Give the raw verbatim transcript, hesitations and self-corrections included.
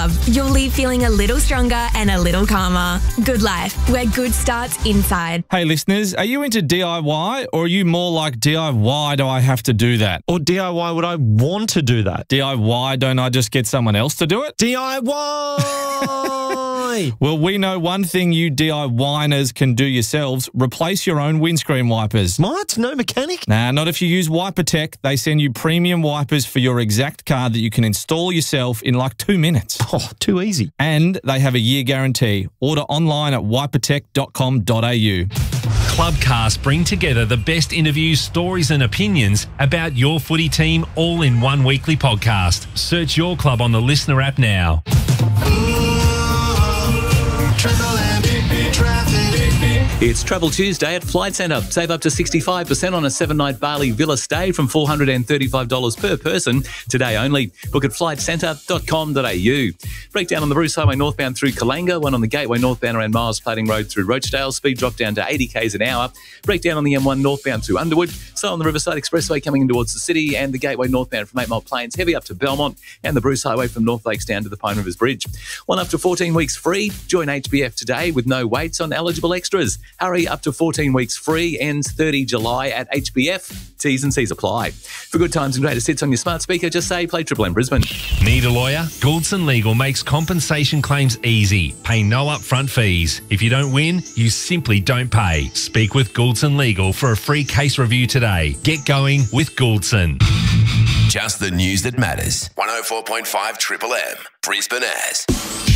Club. You'll leave feeling a little stronger and a little calmer. Good Life, where good starts inside. Hey listeners, are you into D I Y or are you more like D I Y do I have to do that? Or D I Y would I want to do that? D I Y don't I just get someone else to do it? D I Y! Well, we know one thing you DIYers can do yourselves. Replace your own windscreen wipers. What? No mechanic? Nah, not if you use WiperTech. They send you premium wipers for your exact car that you can install yourself in like two minutes. Oh, too easy. And they have a year guarantee. Order online at wipertech dot com dot a u. Clubcast bring together the best interviews, stories and opinions about your footy team all in one weekly podcast. Search your club on the Listener app now. It's Travel Tuesday at Flight Centre. Save up to sixty-five percent on a seven-night Bali villa stay from four hundred thirty-five dollars per person. Today only. Book at flight centre dot com dot a u. Breakdown on the Bruce Highway northbound through Kalanga, one on the Gateway northbound around Miles Plating Road through Rochdale. Speed drop down to eighty k's an hour. Breakdown on the M one northbound to Underwood. So on the Riverside Expressway coming in towards the city, and the Gateway northbound from eight Mile Plains, heavy up to Belmont, and the Bruce Highway from North Lakes down to the Pine Rivers Bridge. One up to fourteen weeks free. Join H B F today with no waits on eligible extras. Hurry, up to fourteen weeks free, ends thirtieth of July at H B F. T's and C's apply. For good times and greatest hits on your smart speaker, just say play Triple M Brisbane. Need a lawyer? Gouldson Legal makes compensation claims easy. Pay no upfront fees. If you don't win, you simply don't pay. Speak with Gouldson Legal for a free case review today. Get going with Gouldson. Just the news that matters. one oh four point five Triple M, Brisbane as.